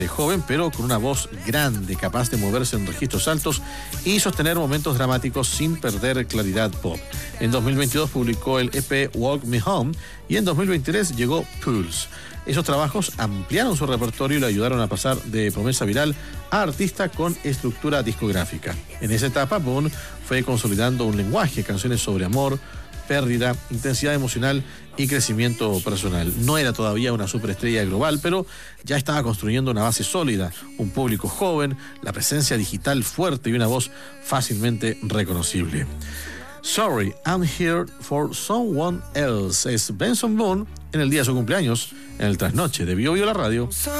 joven, pero con una voz grande, capaz de moverse en registros altos y sostener momentos dramáticos sin perder claridad pop. En 2022 publicó el EP Walk Me Home y en 2023 llegó Pulse. Esos trabajos ampliaron su repertorio y lo ayudaron a pasar de promesa viral a artista con estructura discográfica. En esa etapa, Boone fue consolidando un lenguaje, canciones sobre amor, pérdida, intensidad emocional y crecimiento personal. No era todavía una superestrella global, pero ya estaba construyendo una base sólida, un público joven, la presencia digital fuerte y una voz fácilmente reconocible. Sorry, I'm Here for Someone Else es Benson Boone en el día de su cumpleaños, en el trasnoche de Bio Bio la radio.